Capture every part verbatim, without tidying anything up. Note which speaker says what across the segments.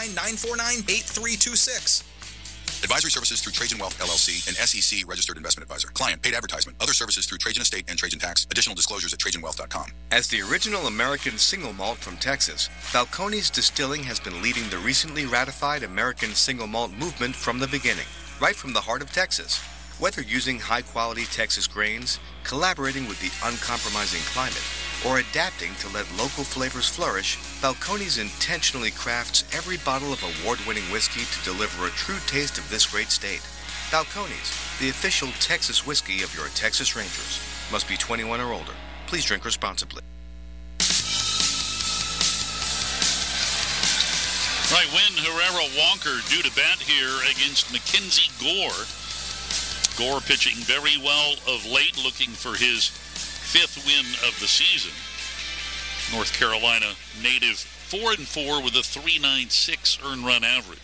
Speaker 1: nine, nine four nine, eight three two six.
Speaker 2: Advisory services through Trajan Wealth, L L C, an S E C registered investment advisor. Client, paid advertisement. Other services through Trajan Estate and Trajan Tax. Additional disclosures at trajan wealth dot com.
Speaker 3: As the original American single malt from Texas, Balcones Distilling has been leading the recently ratified American single malt movement from the beginning, right from the heart of Texas. Whether using high-quality Texas grains, collaborating with the uncompromising climate, or adapting to let local flavors flourish, Balcones intentionally crafts every bottle of award-winning whiskey to deliver a true taste of this great state. Balcones, the official Texas whiskey of your Texas Rangers. Must be twenty-one or older. Please drink responsibly.
Speaker 4: Right, Win Herrera Walker due to bat here against Mackenzie Gore. Gore pitching very well of late, looking for his fifth win of the season. North Carolina native, four and four with a three point nine six earned run average.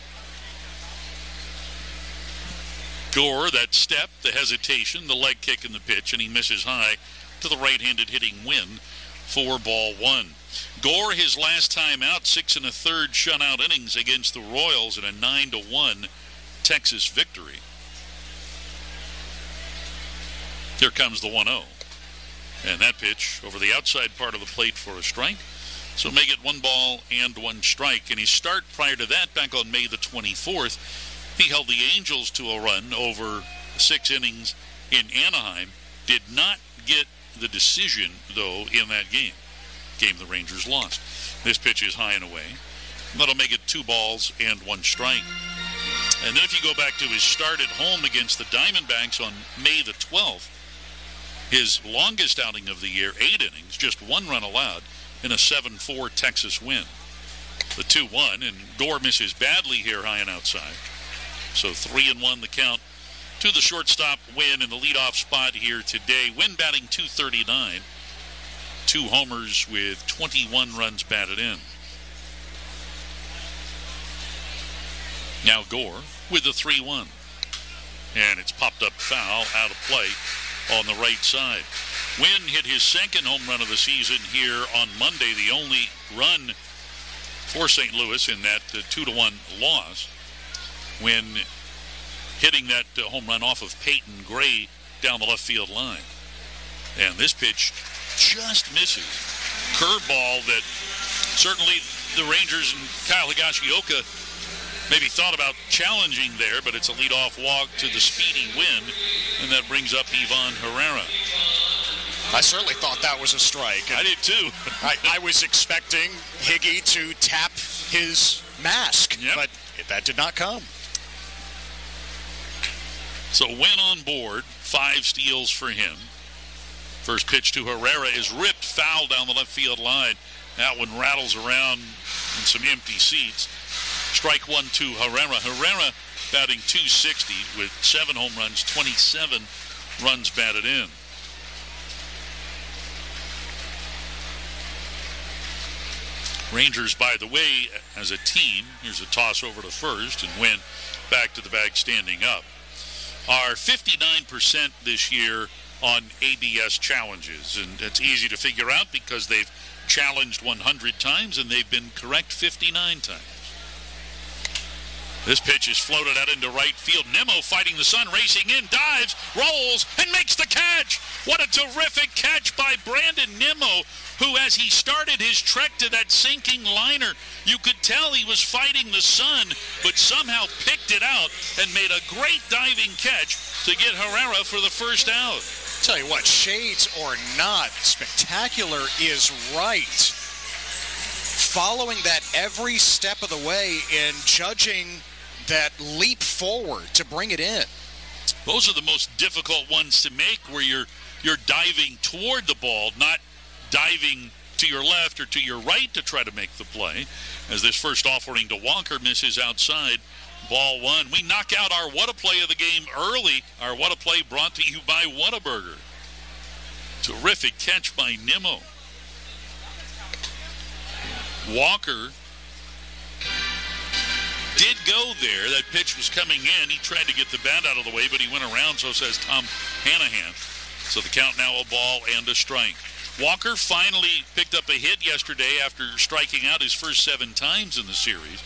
Speaker 4: Gore, that step, the hesitation, the leg kick in the pitch, and he misses high to the right-handed hitting Win for ball one. Gore, his last time out, six and a third shutout innings against the Royals in a nine to one Texas victory. Here comes the one oh. And that pitch over the outside part of the plate for a strike. So make it one ball and one strike. And his start prior to that, back on May the twenty-fourth, he held the Angels to a run over six innings in Anaheim. Did not get the decision, though, in that game. Game the Rangers lost. This pitch is high and away. That'll make it two balls and one strike. And then if you go back to his start at home against the Diamondbacks on May the twelfth, his longest outing of the year, eight innings, just one run allowed in a seven four Texas win. The two one, and Gore misses badly here high and outside. So three and one the count to the shortstop Win in the leadoff spot here today. Win batting two thirty-nine. Two homers with twenty-one runs batted in. Now Gore with the three one. And it's popped up foul, out of play on the right side. Win hit his second home run of the season here on Monday, the only run for Saint Louis in that uh, two to one loss. When hitting that uh, home run off of Peyton Gray down the left field line. And this pitch just misses. Curveball that certainly the Rangers and Kyle Higashioka maybe thought about challenging there, but it's a leadoff walk to the speedy Win, and that brings up Ivan Herrera.
Speaker 5: I certainly thought that was a strike.
Speaker 4: I did too.
Speaker 5: I, I was expecting Higgy to tap his mask,
Speaker 4: yep.
Speaker 5: but that did not come.
Speaker 4: So Win on board, five steals for him. First pitch to Herrera is ripped foul down the left field line. That one rattles around in some empty seats. Strike one to Herrera. Herrera batting two sixty with seven home runs, twenty-seven runs batted in. Rangers, by the way, as a team, here's a toss over to first, and Win back to the bag standing up, are fifty-nine percent this year on A B S challenges. And it's easy to figure out because they've challenged one hundred times and they've been correct fifty-nine times. This pitch is floated out into right field. Nimmo fighting the sun, racing in, dives, rolls, and makes the catch. What a terrific catch by Brandon Nimmo, who, as he started his trek to that sinking liner, you could tell he was fighting the sun, but somehow picked it out and made a great diving catch to get Herrera for the first out.
Speaker 5: Tell you what, shades or not, spectacular is right. Following that every step of the way and judging that leap forward to bring it in.
Speaker 4: Those are the most difficult ones to make, where you're you're diving toward the ball, not diving to your left or to your right to try to make the play. As this first offering to Walker misses outside, ball one. We knock out our What a Play of the game early. Our What a Play brought to you by Whataburger. Terrific catch by Nimmo. Walker did go there. That pitch was coming in. He tried to get the bat out of the way, but he went around, so says Tom Hanahan. So the count now a ball and a strike. Walker finally picked up a hit yesterday after striking out his first seven times in the series.